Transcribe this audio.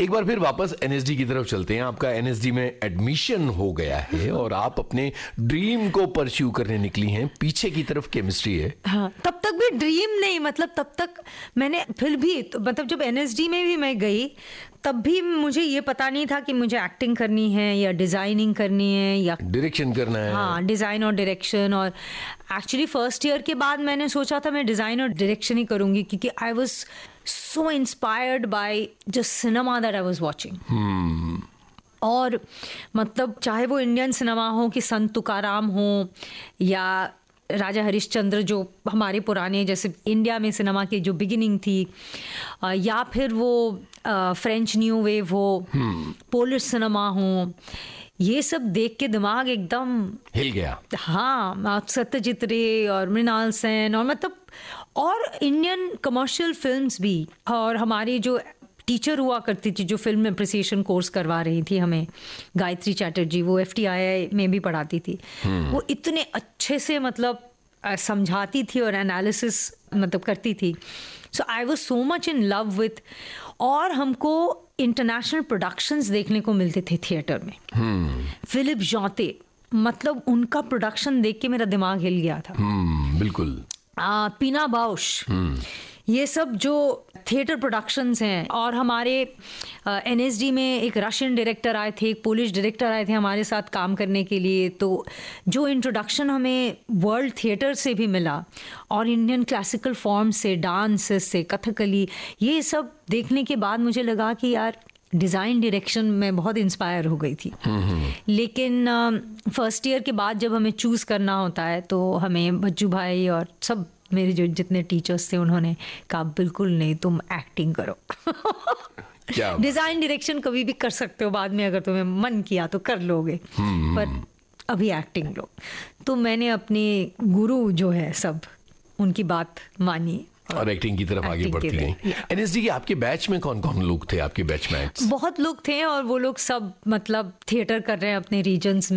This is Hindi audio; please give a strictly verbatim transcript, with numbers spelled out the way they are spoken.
एक बार फिर वापस एनएसडी की तरफ चलते हैं। आपका एनएसडी में एडमिशन हो गया है और आप अपने ड्रीम को परस्यू करने निकली हैं। पीछे की तरफ केमिस्ट्री है। हाँ, तब तक भी ड्रीम नहीं, मतलब तब तक मैंने फिर भी तो, मतलब जब एनएसडी में भी मैं गई तब भी मुझे ये पता नहीं था कि मुझे एक्टिंग करनी है या डिजाइनिंग करनी है या डायरेक्शन करना है। हाँ, डिजाइन और डायरेक्शन। और एक्चुअली फर्स्ट ईयर के बाद मैंने सोचा था मैं डिजाइन और डायरेक्शन ही करूंगी, क्योंकि I was so inspired by just cinema that I was watching. और मतलब चाहे वो इंडियन सिनेमा हो कि संत तुकाराम हो या राजा हरिश्चंद्र जो हमारे पुराने जैसे इंडिया में सिनेमा की जो बिगिनिंग थी, या फिर वो फ्रेंच न्यू वेव हो, पोलिश सिनेमा हो, ये सब देख के दिमाग एकदम हिल गया। हाँ, सत्यजीत रे और मृणाल सेन और मतलब और इंडियन कमर्शियल फिल्म्स भी। और हमारी जो टीचर हुआ करती थी जो फिल्म एप्रिसिएशन कोर्स करवा रही थी हमें, गायत्री चैटर्जी, वो एफ टी आई आई में भी पढ़ाती थी। वो इतने अच्छे से मतलब समझाती थी और एनालिसिस मतलब करती थी। सो I was so much in love with. और हमको इंटरनेशनल प्रोडक्शंस देखने को मिलते थे थिएटर में। hmm. फिलिप जॉते, मतलब उनका प्रोडक्शन देख के मेरा दिमाग हिल गया था। hmm, बिल्कुल। आ, पीना बाउश, hmm. ये सब जो थिएटर प्रोडक्शंस हैं। और हमारे एनएसडी में एक रशियन डायरेक्टर आए थे, एक पोलिश डायरेक्टर आए थे हमारे साथ काम करने के लिए। तो जो इंट्रोडक्शन हमें वर्ल्ड थिएटर से भी मिला और इंडियन क्लासिकल फॉर्म से, डांस से, कथकली, ये सब देखने के बाद मुझे लगा कि यार डिज़ाइन डायरेक्शन में बहुत इंस्पायर हो गई थी। लेकिन फर्स्ट ईयर के बाद जब हमें चूज़ करना होता है तो हमें बच्चू भाई और सब मेरे जो जितने टीचर्स थे उन्होंने कहा बिल्कुल नहीं, तुम एक्टिंग करो। डिज़ाइन डायरेक्शन कभी भी कर सकते हो बाद में, अगर तुम्हें मन किया तो कर लोगे, पर अभी एक्टिंग लो। तो मैंने अपने गुरु जो है सब उनकी बात मानी और एक्टिंग की तरफ आगे बढ़ती गई। एनएसडी के आपके बैच में कौन कौन लोग थे, आपके बैचमेट्स? बहुत लोग थे और वो लोग सब मतलब थिएटर कर रहे हैं अपने रीजन्स में।